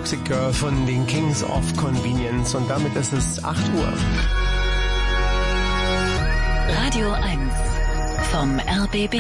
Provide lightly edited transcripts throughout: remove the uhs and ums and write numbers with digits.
Toxic Girl von den Kings of Convenience. Und damit ist es 8 Uhr. Radio 1 vom RBB.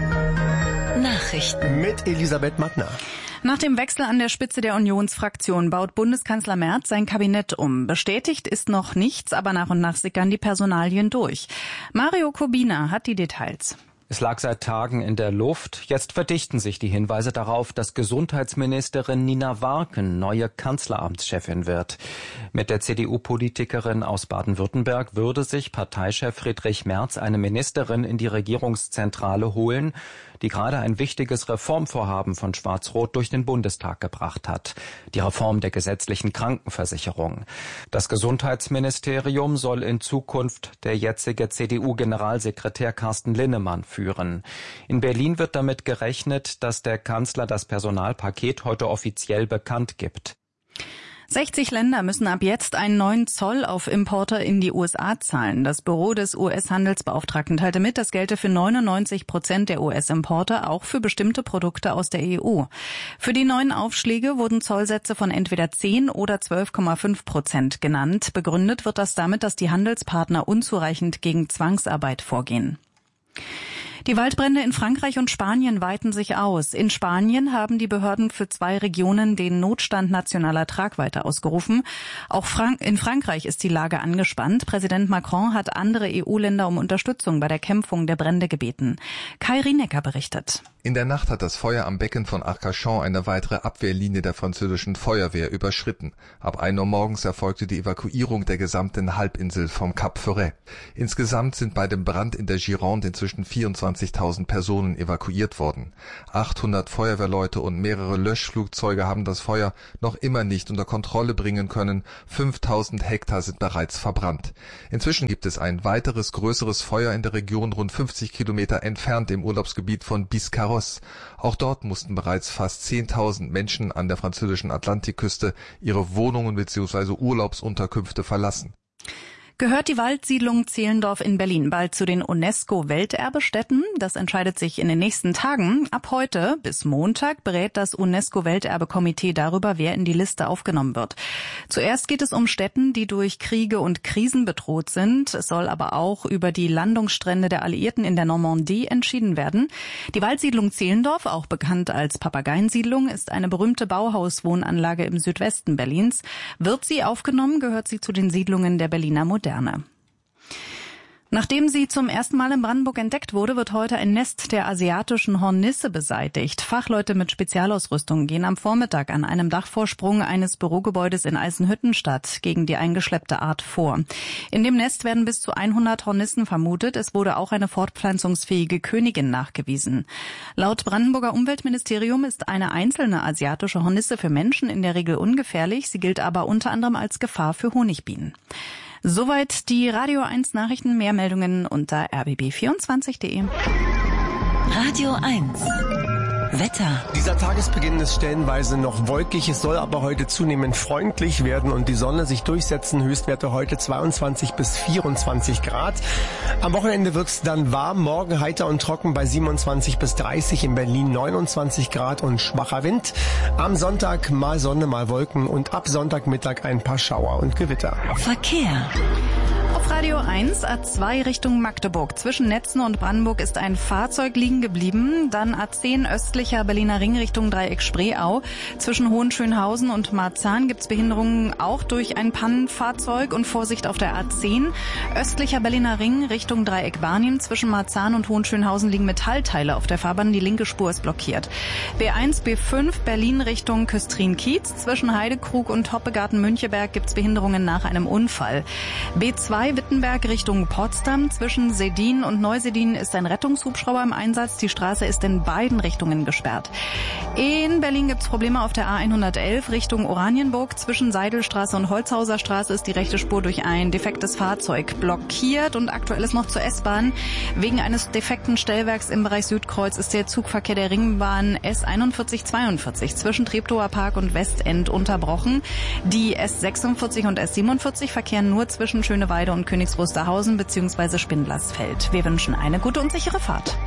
Nachrichten. Mit Elisabeth Mattner. Nach dem Wechsel an der Spitze der Unionsfraktion baut Bundeskanzler Merz sein Kabinett um. Bestätigt ist noch nichts, aber nach und nach sickern die Personalien durch. Mario Kubina hat die Details. Es lag seit Tagen in der Luft. Jetzt verdichten sich die Hinweise darauf, dass Gesundheitsministerin Nina Warken neue Kanzleramtschefin wird. Mit der CDU-Politikerin aus Baden-Württemberg würde sich Parteichef Friedrich Merz eine Ministerin in die Regierungszentrale holen, die gerade ein wichtiges Reformvorhaben von Schwarz-Rot durch den Bundestag gebracht hat. Die Reform der gesetzlichen Krankenversicherung. Das Gesundheitsministerium soll in Zukunft der jetzige CDU-Generalsekretär Carsten Linnemann führen. In Berlin wird damit gerechnet, dass der Kanzler das Personalpaket heute offiziell bekannt gibt. 60 Länder müssen ab jetzt einen neuen Zoll auf Importe in die USA zahlen. Das Büro des US-Handelsbeauftragten teilte mit, das gelte für 99% der US-Importe, auch für bestimmte Produkte aus der EU. Für die neuen Aufschläge wurden Zollsätze von entweder 10 oder 12,5% genannt. Begründet wird das damit, dass die Handelspartner unzureichend gegen Zwangsarbeit vorgehen. Die Waldbrände in Frankreich und Spanien weiten sich aus. In Spanien haben die Behörden für 2 Regionen den Notstand nationaler Tragweite ausgerufen. Auch in Frankreich ist die Lage angespannt. Präsident Macron hat andere EU-Länder um Unterstützung bei der Kämpfung der Brände gebeten. Kai Rienecker berichtet. In der Nacht hat das Feuer am Becken von Arcachon eine weitere Abwehrlinie der französischen Feuerwehr überschritten. Ab 1 Uhr morgens erfolgte die Evakuierung der gesamten Halbinsel vom Cap Ferret. Insgesamt sind bei dem Brand in der Gironde inzwischen 24.000 Personen evakuiert worden. 800 Feuerwehrleute und mehrere Löschflugzeuge haben das Feuer noch immer nicht unter Kontrolle bringen können. 5.000 Hektar sind bereits verbrannt. Inzwischen gibt es ein weiteres größeres Feuer in der Region rund 50 Kilometer entfernt im Urlaubsgebiet von Biscarrosse. Auch dort mussten bereits fast 10.000 Menschen an der französischen Atlantikküste ihre Wohnungen bzw. Urlaubsunterkünfte verlassen. Gehört die Waldsiedlung Zehlendorf in Berlin bald zu den UNESCO-Welterbestätten? Das entscheidet sich in den nächsten Tagen. Ab heute bis Montag berät das UNESCO-Welterbekomitee darüber, wer in die Liste aufgenommen wird. Zuerst geht es um Stätten, die durch Kriege und Krisen bedroht sind. Es soll aber auch über die Landungsstrände der Alliierten in der Normandie entschieden werden. Die Waldsiedlung Zehlendorf, auch bekannt als Papageiensiedlung, ist eine berühmte Bauhauswohnanlage im Südwesten Berlins. Wird sie aufgenommen, gehört sie zu den Siedlungen der Berliner Moderne. Nachdem sie zum ersten Mal in Brandenburg entdeckt wurde, wird heute ein Nest der asiatischen Hornisse beseitigt. Fachleute mit Spezialausrüstung gehen am Vormittag an einem Dachvorsprung eines Bürogebäudes in Eisenhüttenstadt gegen die eingeschleppte Art vor. In dem Nest werden bis zu 100 Hornissen vermutet. Es wurde auch eine fortpflanzungsfähige Königin nachgewiesen. Laut Brandenburger Umweltministerium ist eine einzelne asiatische Hornisse für Menschen in der Regel ungefährlich. Sie gilt aber unter anderem als Gefahr für Honigbienen. Soweit die Radio 1 Nachrichten. Mehr Meldungen unter rbb24.de. Radio 1 Wetter. Dieser Tagesbeginn ist stellenweise noch wolkig. Es soll aber heute zunehmend freundlich werden und die Sonne sich durchsetzen. Höchstwerte heute 22 bis 24 Grad. Am Wochenende wird es dann warm. Morgen heiter und trocken bei 27 bis 30. In Berlin 29 Grad und schwacher Wind. Am Sonntag mal Sonne, mal Wolken und ab Sonntagmittag ein paar Schauer und Gewitter. Verkehr. Auf Radio 1 A2 Richtung Magdeburg. Zwischen Netzen und Brandenburg ist ein Fahrzeug liegen geblieben. Dann A10 östlicher Berliner Ring Richtung Dreieck Spreeau. Zwischen Hohenschönhausen und Marzahn gibt's Behinderungen auch durch ein Pannenfahrzeug und Vorsicht auf der A10. Östlicher Berliner Ring Richtung Dreieck Barnim. Zwischen Marzahn und Hohenschönhausen liegen Metallteile auf der Fahrbahn. Die linke Spur ist blockiert. B1, B5 Berlin Richtung Küstrin-Kiez. Zwischen Heidekrug und Hoppegarten-Müncheberg gibt's Behinderungen nach einem Unfall. B2 Wittenberg Richtung Potsdam. Zwischen Sedin und Neusedin ist ein Rettungshubschrauber im Einsatz. Die Straße ist in beiden Richtungen gesperrt. In Berlin gibt es Probleme auf der A111 Richtung Oranienburg. Zwischen Seidelstraße und Holzhauser Straße ist die rechte Spur durch ein defektes Fahrzeug blockiert. Und aktuell ist noch zur S-Bahn. Wegen eines defekten Stellwerks im Bereich Südkreuz ist der Zugverkehr der Ringbahn S4142 zwischen Treptower Park und Westend unterbrochen. Die S46 und S47 verkehren nur zwischen Schöneweide und Königs Wusterhausen bzw. Spindlersfeld. Wir wünschen eine gute und sichere Fahrt.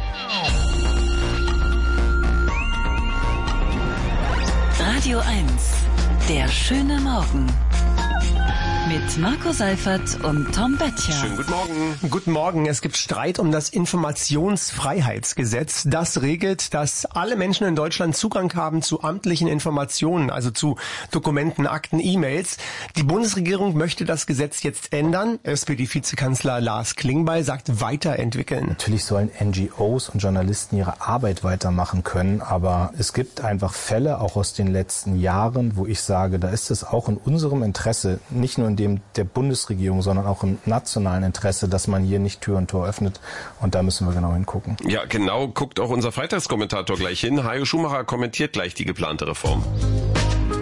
Radio 1 Der schöne Morgen. Mit Marco Seifert und Tom Böttcher. Schönen guten Morgen. Guten Morgen. Es gibt Streit um das Informationsfreiheitsgesetz. Das regelt, dass alle Menschen in Deutschland Zugang haben zu amtlichen Informationen, also zu Dokumenten, Akten, E-Mails. Die Bundesregierung möchte das Gesetz jetzt ändern. SPD-Vizekanzler Lars Klingbeil sagt weiterentwickeln. Natürlich sollen NGOs und Journalisten ihre Arbeit weitermachen können, aber es gibt einfach Fälle, auch aus den letzten Jahren, wo ich sage, da ist es auch in unserem Interesse, nicht nur in dem der Bundesregierung, sondern auch im nationalen Interesse, dass man hier nicht Tür und Tor öffnet. Und da müssen wir genau hingucken. Ja, genau, guckt auch unser Freitagskommentator gleich hin. Hajo Schumacher kommentiert gleich die geplante Reform.